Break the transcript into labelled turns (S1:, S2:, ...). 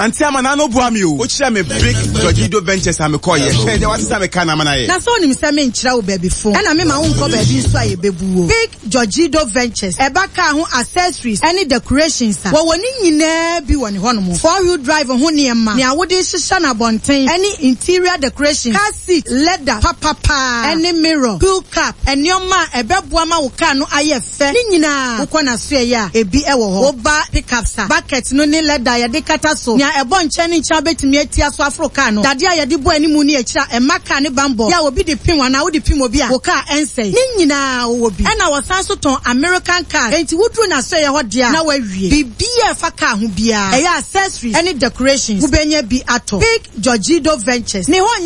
S1: Anti amana no bua me o. Ochira me Big Jorgido Ventures am call ye. Hwe de wase me ka na mana ye.
S2: Na so nim se me nkyira wo baby phone. Na me ma wo nko baby so aye bebu o. Big Jorgido Ventures. Eba ka ho accessories any decorations a. Wo woni nyina bi woni hono mo. 4-wheel drive ho niema. Ne awode hyehyɛ na bonten. Any interior decorations. Car seat, leather, papa, any mirror, cool cap. Enioma ebeboa ma wo car no aye fe. Ni nyina wo kɔ na so ya ebi ewo ho. Oba pickup sa. Bucket no ne leather ya de kata so. Nya ebo nche ni ncha betimi atia so Africa no. Dade ya de bo animu ni akira emaka ne bambo. Ya obi de pin wana wo de pin obi a wo car ensay. Ni nyina wo bi. Na wo san so ton American car. Enti wudru na so ye ho dia na wawie. Bibia fa car ho bia. Eya accessories any decorations. Wo benya bi ato. Big Jorgido Ventures. Ni ho